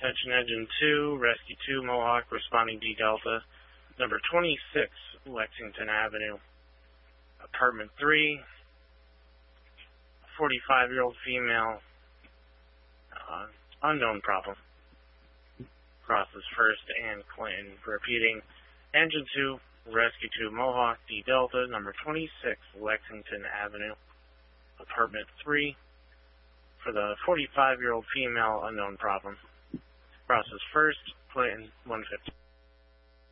Attention Engine 2, Rescue 2, Mohawk, responding D Delta, number 26, Lexington Avenue, apartment 3, 45-year-old female, unknown problem. Crosses First and Clinton. Repeating, Engine 2, Rescue 2, Mohawk, D Delta, number 26, Lexington Avenue, apartment 3, for the 45-year-old female, unknown problem. Crosses First, Clinton, 150.